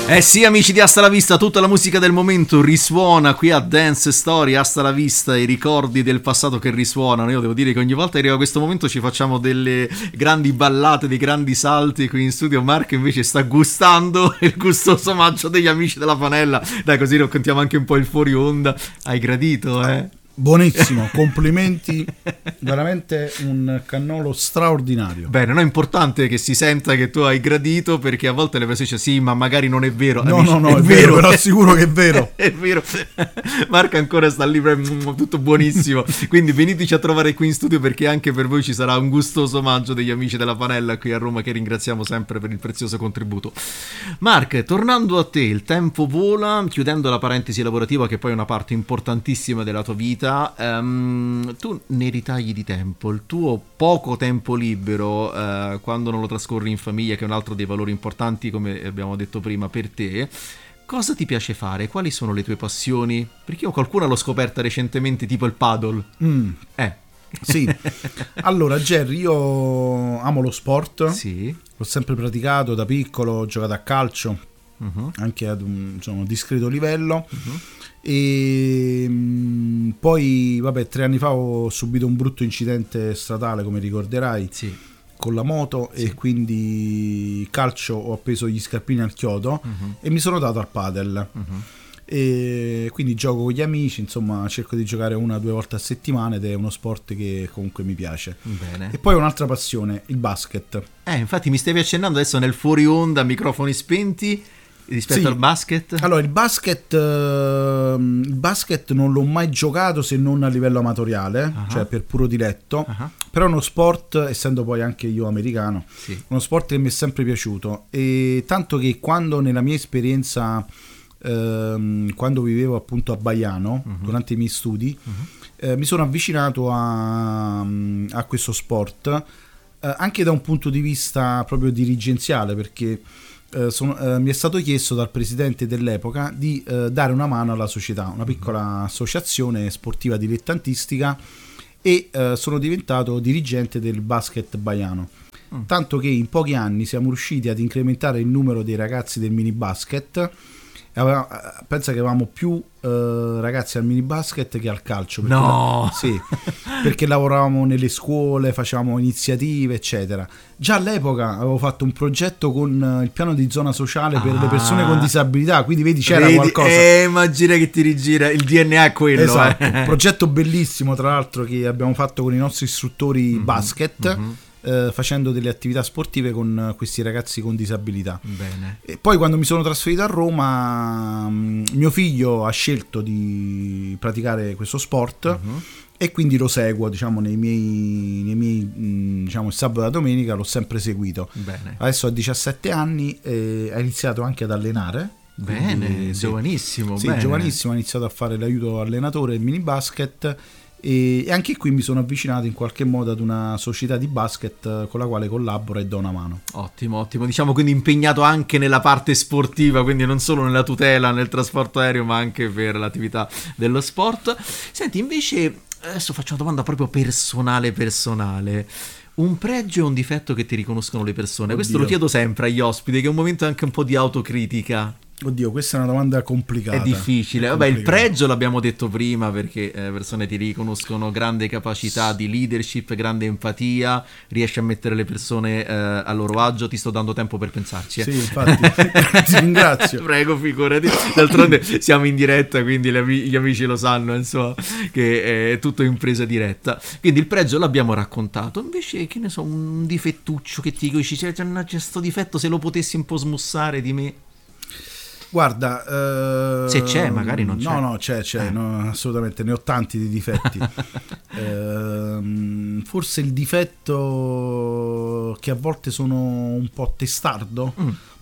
Eh sì, amici di Hasta la Vista, tutta la musica del momento risuona qui a Dance Story. Hasta la Vista, i ricordi del passato che risuonano. Io devo dire che ogni volta che arriva questo momento ci facciamo delle grandi ballate, dei grandi salti qui in studio. Marco invece sta gustando il gustoso omaggio degli amici della Fanella. Dai, così raccontiamo anche un po' il fuori onda. Hai gradito, eh? Buonissimo, complimenti, veramente un cannolo straordinario. Bene, no, è importante che si senta che tu hai gradito, perché a volte le persone dicono sì, ma magari non è vero. No, amici, è vero, però sicuro che è vero. È vero. Marco ancora sta lì, tutto buonissimo. Quindi veniteci a trovare qui in studio, perché anche per voi ci sarà un gustoso omaggio degli amici della Panella qui a Roma, che ringraziamo sempre per il prezioso contributo. Marco, tornando a te, il tempo vola, chiudendo la parentesi lavorativa, che poi è una parte importantissima della tua vita. Tu ne ritagli di tempo, il tuo poco tempo libero, quando non lo trascorri in famiglia, che è un altro dei valori importanti, come abbiamo detto prima, per te. Cosa ti piace fare? Quali sono le tue passioni? Perché io qualcuna l'ho scoperta recentemente, tipo il paddle. Sì, allora Jerry, io amo lo sport, Sì. l'ho sempre praticato da piccolo, ho giocato a calcio, anche ad un discreto livello. E poi vabbè, 3 anni fa ho subito un brutto incidente stradale, come ricorderai, Sì. con la moto, sì. E quindi calcio ho appeso gli scarpini al chiodo e mi sono dato al padel. E quindi gioco con gli amici, insomma cerco di giocare 1 o 2 volte a settimana, ed è uno sport che comunque mi piace. Bene. E poi ho un'altra passione, il basket. Infatti mi stavi accennando adesso nel fuori onda, microfoni spenti, rispetto Sì. al basket. Allora il basket non l'ho mai giocato, se non a livello amatoriale, cioè per puro diletto, però è uno sport, essendo poi anche io americano, Sì. uno sport che mi è sempre piaciuto, e tanto che quando nella mia esperienza, quando vivevo appunto a Baiano, durante i miei studi, mi sono avvicinato a questo sport, anche da un punto di vista proprio dirigenziale, perché mi è stato chiesto dal presidente dell'epoca di dare una mano alla società, una piccola associazione sportiva dilettantistica, e sono diventato dirigente del basket baiano. Tanto che in pochi anni siamo riusciti ad incrementare il numero dei ragazzi del mini basket. Pensa che avevamo più ragazzi al mini basket che al calcio, perché No! sì, perché lavoravamo nelle scuole, facevamo iniziative eccetera. Già all'epoca avevo fatto un progetto con il piano di zona sociale per le persone con disabilità, quindi vedi c'era qualcosa. Immagina che ti rigira il DNA, è quello. Esatto, un progetto bellissimo tra l'altro, che abbiamo fatto con i nostri istruttori basket, facendo delle attività sportive con questi ragazzi con disabilità. Bene. E poi quando mi sono trasferito a Roma, mio figlio ha scelto di praticare questo sport, e quindi lo seguo, diciamo, nei miei diciamo, il sabato e la domenica l'ho sempre seguito. Bene. Adesso ha 17 anni e ha iniziato anche ad allenare. Bene, Quindi, giovanissimo. Sì, bene. giovanissimo, ha iniziato a fare l'aiuto allenatore del mini basket, e anche qui mi sono avvicinato in qualche modo ad una società di basket con la quale collaboro e do una mano. Ottimo, ottimo. Diciamo quindi impegnato anche nella parte sportiva, quindi non solo nella tutela, nel trasporto aereo, ma anche per l'attività dello sport. Senti, invece, adesso faccio una domanda proprio personale. Un pregio e un difetto che ti riconoscono le persone? Oddio. Questo lo chiedo sempre agli ospiti, che è un momento anche un po' di autocritica. Oddio, questa è una domanda complicata. È difficile. È Vabbè, il complicata. pregio l'abbiamo detto prima, perché persone ti riconoscono grande capacità di leadership, grande empatia, riesci a mettere le persone a loro agio. Ti sto dando tempo per pensarci. Sì, infatti, ti ringrazio. Prego, figurati. D'altronde siamo in diretta, quindi gli amici lo sanno, insomma, che è tutto in presa diretta. Quindi il pregio l'abbiamo raccontato. Invece, che ne so, un difettuccio che ti dici, c'è questo difetto, se lo potessi un po' smussare di me. Guarda, se c'è, magari non c'è. No, c'è, no, assolutamente, ne ho tanti di difetti. Forse il difetto che a volte sono un po' testardo,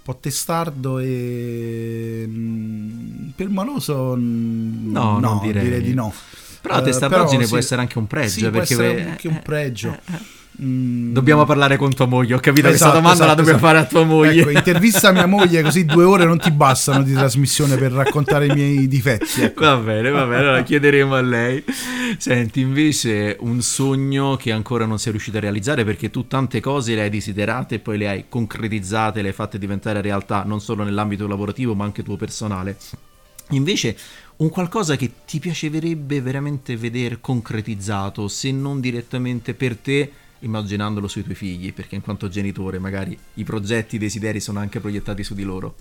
e permaloso. No, non direi di no. Però la testardaggine sì, può essere anche un pregio, sì, perché può essere anche un pregio. Dobbiamo parlare con tua moglie, ho capito, Esatto, questa domanda la dobbiamo fare a tua moglie. Ecco, intervista mia moglie, così 2 ore non ti bastano di trasmissione per raccontare i miei difetti, ecco. Va bene, allora chiederemo a lei. Senti, invece un sogno che ancora non sei riuscito a realizzare, perché tu tante cose le hai desiderate e poi le hai concretizzate, le hai fatte diventare realtà, non solo nell'ambito lavorativo ma anche tuo personale. Invece un qualcosa che ti piacerebbe veramente vedere concretizzato, se non direttamente per te, immaginandolo sui tuoi figli, perché in quanto genitore magari i progetti, i desideri sono anche proiettati su di loro.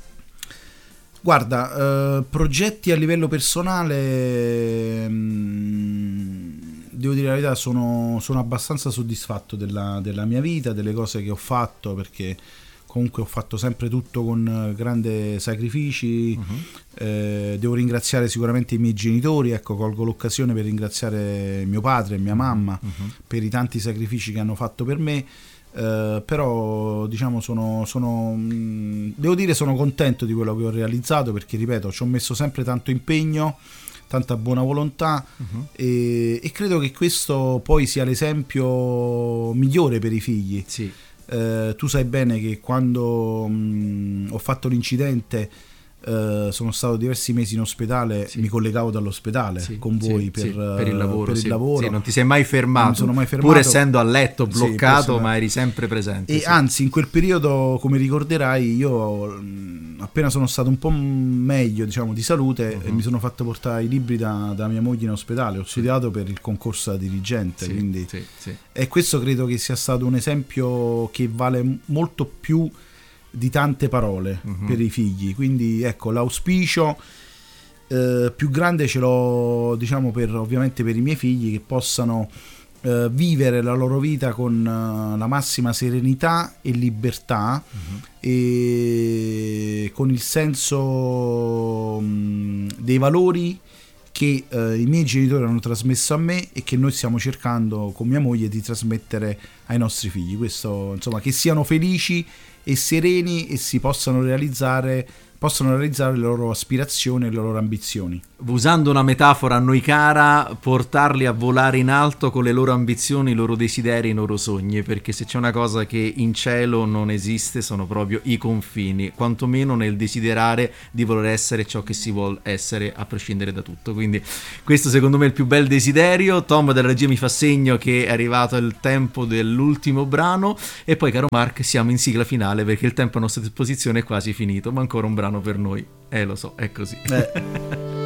Guarda, progetti a livello personale, devo dire la verità, sono abbastanza soddisfatto della mia vita, delle cose che ho fatto, perché comunque ho fatto sempre tutto con grandi sacrifici. Devo ringraziare sicuramente i miei genitori, ecco, colgo l'occasione per ringraziare mio padre e mia mamma per i tanti sacrifici che hanno fatto per me. Però diciamo devo dire sono contento di quello che ho realizzato, perché ripeto, ci ho messo sempre tanto impegno, tanta buona volontà, e credo che questo poi sia l'esempio migliore per i figli. Sì. Tu sai bene che quando ho fatto l'incidente, sono stato diversi mesi in ospedale, sì. Mi collegavo dall'ospedale con voi per il lavoro. Sì, non ti sei mai fermato, non sono mai fermato, pur essendo a letto bloccato, sì, ma eri sempre presente. E anzi, in quel periodo, come ricorderai, io appena sono stato un po' meglio, diciamo, di salute, mi sono fatto portare i libri da mia moglie in ospedale. Ho studiato per il concorso da dirigente, quindi e questo credo che sia stato un esempio che vale molto più di tante parole per i figli. Quindi ecco, l'auspicio più grande ce l'ho, diciamo, ovviamente per i miei figli, che possano vivere la loro vita con la massima serenità e libertà, e con il senso dei valori che i miei genitori hanno trasmesso a me e che noi stiamo cercando con mia moglie di trasmettere ai nostri figli. Questo, insomma, che siano felici e sereni e si possano realizzare le loro aspirazioni e le loro ambizioni. Usando una metafora a noi cara, portarli a volare in alto con le loro ambizioni, i loro desideri, i loro sogni, perché se c'è una cosa che in cielo non esiste sono proprio i confini, quantomeno nel desiderare di voler essere ciò che si vuol essere, a prescindere da tutto. Quindi questo secondo me è il più bel desiderio. Tom della regia mi fa segno che è arrivato il tempo dell'ultimo brano, e poi, caro Mark, siamo in sigla finale, perché il tempo a nostra disposizione è quasi finito, ma ancora un brano per noi. Lo so, è così.